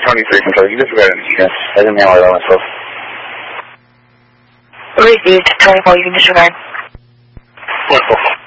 23 control. You disregard it. Yes, I didn't know that myself. Received 24, you can disregard. Wonderful.